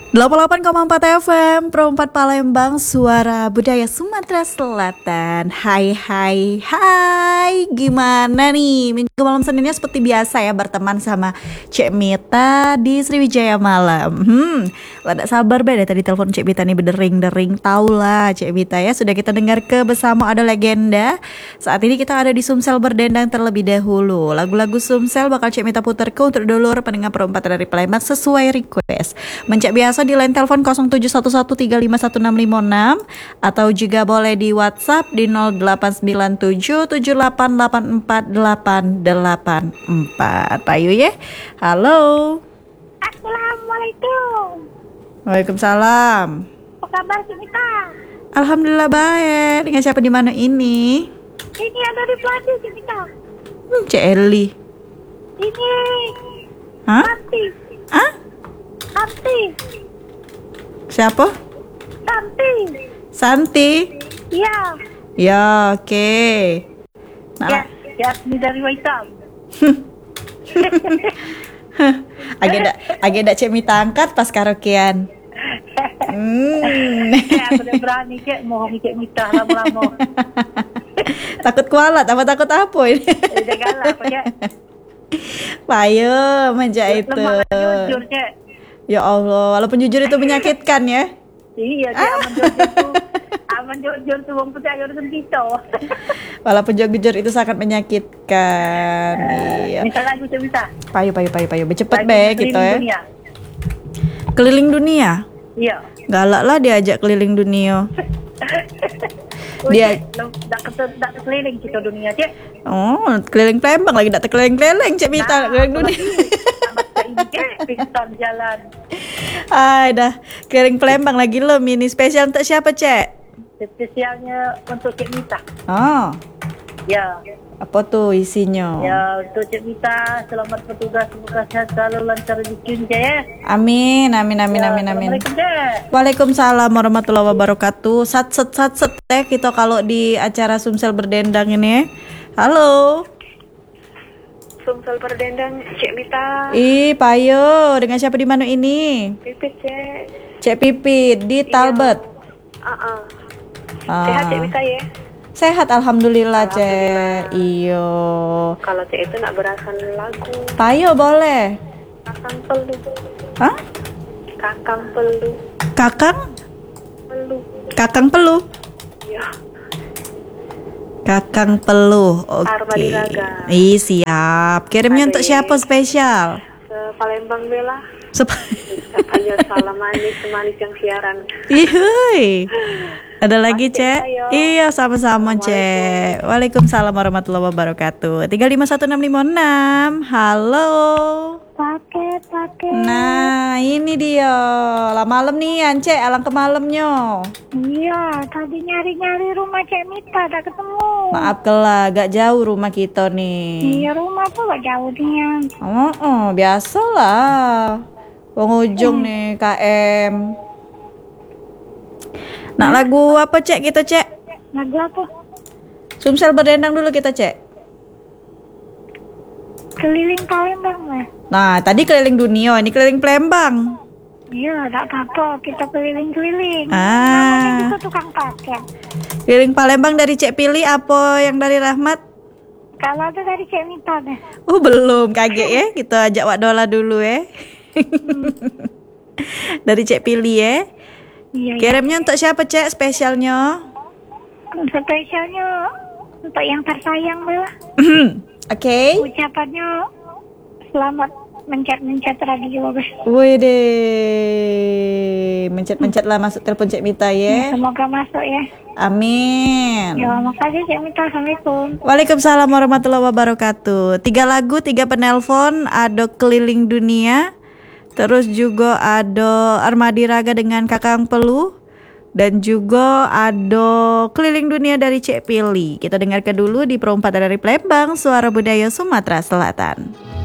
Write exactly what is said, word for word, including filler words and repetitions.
delapan puluh delapan koma empat F M Pro empat Palembang, suara budaya Sumatera Selatan. Hai hai hai, gimana nih minggu malam Seninnya? Seperti biasa ya, berteman sama Cek Mita di Sriwijaya Malam. Hmm, Lada sabar be, tadi telepon Cek Mita nih berdering-dering. Tau lah Cek Mita ya, sudah kita dengar ke Bersama Ada Legenda. Saat ini kita ada di Sumsel Berdendang terlebih dahulu. Lagu-lagu Sumsel bakal Cek Mita puterke untuk dulur pendengar Pro empat dari Palembang sesuai request. Mencak biasa di line telepon nol tujuh satu satu tiga lima satu enam lima enam atau juga boleh di WhatsApp di nol delapan sembilan tujuh tujuh delapan delapan empat delapan delapan empat. Ayo ya. Halo. Assalamualaikum. Waalaikumsalam. Apa kabar Cimita? Alhamdulillah baik. Dengan siapa di mana ini? Ini ada di Pelatih Cimita. Hmm, Cek Eli. Ini Hah? Santi. Hah? Santi. Siapa? Santi. Santi. Iya. Ya, oke. Okay. Ya, Nah, ya ini dari Waitam. agak agak Cek Mita angkat pas karaokean. Hmm. Ya, aku udah berani Cek mau Cek Mita lama-lama. Takut kualat, apa takut apa ini? Udah galak Cek. Payo manja itu. Lemah jujur Cek. Ya Allah, walaupun jujur itu menyakitkan ya. Iya, Cek, aman jujur tuh. Aman jujur tuh wong percaya urusan kita. Walaupun jujur itu sangat menyakitkan. Iya. Minta lagu Cimita. Payo payo payo payo, cepet Lagu be keliling gitu ya. dunia. Keliling dunia. Iya. Galak lah diajak keliling dunia. Dia tak tak keliling kita dunia Cek. Oh, keliling Palembang lagi tak keliling-keliling Cek Mita, Nah, keliling dunia. Pingsan jalan. Ah, dah keliling Palembang lagi lo. Mini spesial untuk siapa, Cek? Spesialnya untuk Cik Mita. Oh, Ya, apa tuh isinya? ya untuk Cik Mita, selamat bertugas, semoga sehat selalu lancar rezekinya ya. Amin, amin, amin, Ya, amin, amin. Assalamualaikum Cek. Waalaikumsalam warahmatullahi wabarakatuh. Sat set sat set teh kita kalau di acara Sumsel Berdendang ini. Halo. Sumsel Berdendang, Cik Mita. Ih, Payo, dengan siapa di mana ini? Pipit, Cek. Cek Pipit di Talbot. Uh-uh. Ah. Sehat, Cik Mita ya? Sehat alhamdulillah, Cek. Iyo. Kalau Cek itu nak berakan lagu Payo boleh. Kakang Pelu. Hah? Kakang Pelu. Kakang? Pelu. Kakang Peluh. Ya. Kakang Peluh. Oke. Armadi Raga. Ih, siap. Kirimnya Ade. untuk siapa spesial? Se Palembang Bella. Sep- Ayo salam manis semanis yang siaran. Ih, ada lagi, Oke, Cek? ayo. Iya, sama-sama, Cek. Waalaikumsalam warahmatullahi wabarakatuh. tiga lima satu enam lima enam. Halo. Paket, paket. Nah, ini dia. Lah malam nih, Ance, alang ke malamnya. Iya, tadi nyari-nyari rumah Cik Mita, tak ketemu. Maaf kelah, agak jauh rumah kita nih. Iya, rumah tuh gak jauh dia. Oh, oh biasalah. Penghujung nih K M. Nak lagu apa, Cek, kita, Cek? Lagu apa? Sumsel Berdendang dulu kita, Cek. Keliling Palembang lah. Nah, tadi keliling dunia, ini keliling Palembang. Iya, tak apa-apa, kita keliling-keliling. Ah. Namanya juga tukang paket. Keliling Palembang dari Cek Pilih apa yang dari Rahmat? Kalau ada dari Cik Mita deh. Oh, belum, kaget ya. Kita ajak Wak Dola dulu ya. Dari Cek Pilih ya. Iya, iya. Kirimnya untuk siapa, Cek, spesialnya? Spesialnya untuk yang tersayang lah. Oke. Ucapannya selamat mencet-mencet radio guys. Wih deh, mencet-mencet lah masuk telepon Cek Mita ya. Semoga masuk ya. Amin. Ya, makasih Cik Mita. Assalamualaikum. Waalaikumsalam warahmatullahi wabarakatuh. Tiga lagu, tiga penelpon, ada Keliling Dunia, terus juga ada Armadi Raga dengan Kakang Peluh, dan juga ada Keliling Dunia dari Cek Pilih. Kita dengarkan dulu di Pro empat dari Palembang, suara budaya Sumatera Selatan.